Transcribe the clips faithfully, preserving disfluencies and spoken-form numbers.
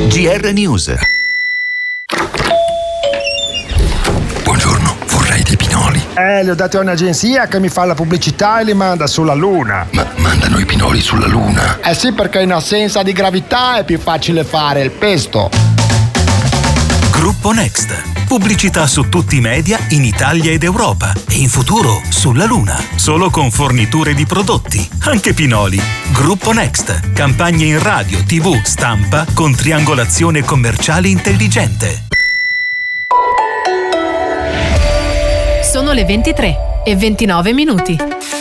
G R News. Buongiorno, vorrei dei pinoli. Eh, li ho dati a un'agenzia che mi fa la pubblicità e li manda sulla Luna. Ma mandano i pinoli sulla Luna? Eh sì, perché in assenza di gravità è più facile fare il pesto. Gruppo Next. Pubblicità su tutti i media in Italia ed Europa e in futuro sulla Luna. Solo con forniture di prodotti, anche pinoli. Gruppo Next. Campagne in radio, tivù, stampa con triangolazione commerciale intelligente. Sono le ventitré e ventinove minuti.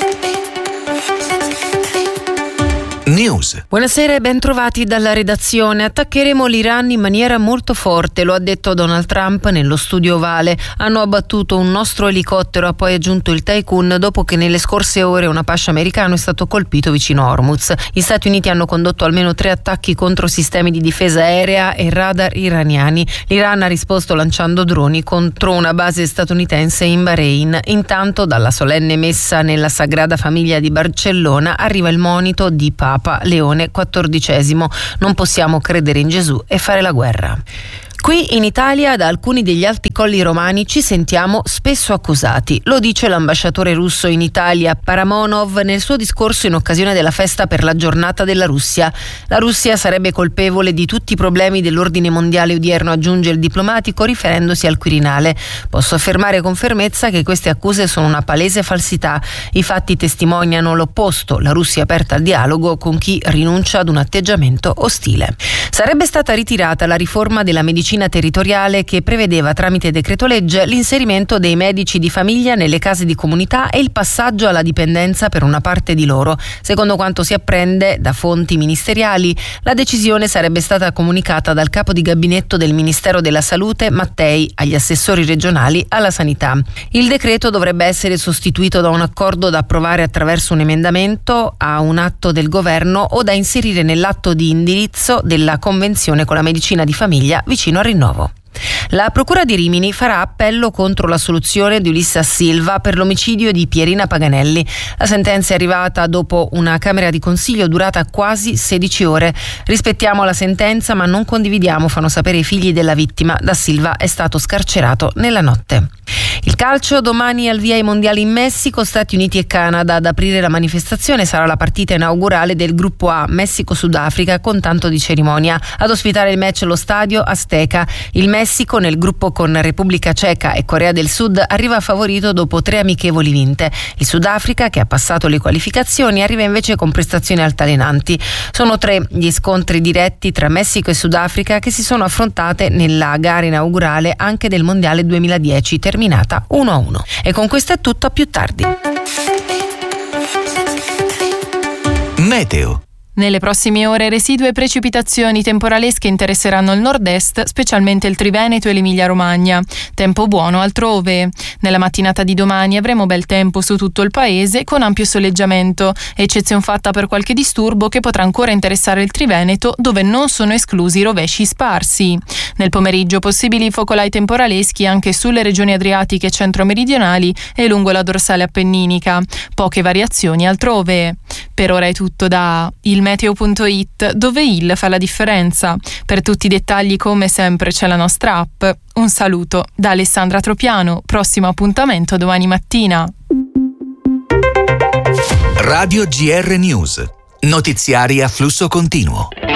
News. Buonasera e ben trovati dalla redazione. Attaccheremo l'Iran in maniera molto forte, lo ha detto Donald Trump nello studio ovale. Hanno abbattuto un nostro elicottero, ha poi aggiunto il Tycoon, dopo che nelle scorse ore un Apache americano è stato colpito vicino a Hormuz. Gli Stati Uniti hanno condotto almeno tre attacchi contro sistemi di difesa aerea e radar iraniani. L'Iran ha risposto lanciando droni contro una base statunitense in Bahrain. Intanto, dalla solenne messa nella Sagrada Famiglia di Barcellona arriva il monito di Papa Leone quattordicesimo. Non possiamo credere in Gesù e fare la guerra. Qui in Italia da alcuni degli alti colli romani ci sentiamo spesso accusati. Lo dice l'ambasciatore russo in Italia Paramonov nel suo discorso in occasione della festa per la giornata della Russia. La Russia sarebbe colpevole di tutti i problemi dell'ordine mondiale odierno, aggiunge il diplomatico riferendosi al Quirinale. Posso affermare con fermezza che queste accuse sono una palese falsità. I fatti testimoniano l'opposto. La Russia è aperta al dialogo con chi rinuncia ad un atteggiamento ostile. Sarebbe stata ritirata la riforma della medicina territoriale che prevedeva tramite decreto legge l'inserimento dei medici di famiglia nelle case di comunità e il passaggio alla dipendenza per una parte di loro. Secondo quanto si apprende da fonti ministeriali, la decisione sarebbe stata comunicata dal capo di gabinetto del Ministero della Salute Mattei agli assessori regionali alla sanità. Il decreto dovrebbe essere sostituito da un accordo da approvare attraverso un emendamento a un atto del governo o da inserire nell'atto di indirizzo della convenzione con la medicina di famiglia vicino al rinnovo. La Procura di Rimini farà appello contro la soluzione di Ulissa Silva per l'omicidio di Pierina Paganelli. La sentenza è arrivata dopo una camera di consiglio durata quasi sedici ore. Rispettiamo la sentenza ma non condividiamo, fanno sapere i figli della vittima. Da Silva è stato scarcerato nella notte. Il calcio, domani al via ai mondiali in Messico, Stati Uniti e Canada. Ad aprire la manifestazione sarà la partita inaugurale del gruppo A, Messico-Sudafrica, con tanto di cerimonia. Ad ospitare il match lo stadio Azteca. Il Messico, nel gruppo con Repubblica Ceca e Corea del Sud, arriva favorito dopo tre amichevoli vinte. Il Sudafrica, che ha passato le qualificazioni, arriva invece con prestazioni altalenanti. Sono tre gli scontri diretti tra Messico e Sudafrica che si sono affrontate nella gara inaugurale anche del Mondiale duemiladieci, terminata uno a uno. E con questo è tutto, a più tardi. Meteo. Nelle prossime ore residue precipitazioni temporalesche interesseranno il nord-est, specialmente il Triveneto e l'Emilia-Romagna. Tempo buono altrove. Nella mattinata di domani avremo bel tempo su tutto il paese con ampio soleggiamento, eccezion fatta per qualche disturbo che potrà ancora interessare il Triveneto, dove non sono esclusi rovesci sparsi. Nel pomeriggio possibili focolai temporaleschi anche sulle regioni adriatiche e centro-meridionali e lungo la dorsale appenninica. Poche variazioni altrove. Per ora è tutto da il meteo punto it, dove il fa la differenza. Per tutti i dettagli, come sempre, c'è la nostra app. Un saluto da Alessandra Tropiano. Prossimo appuntamento domani mattina. Radio G R News. Notiziari a flusso continuo.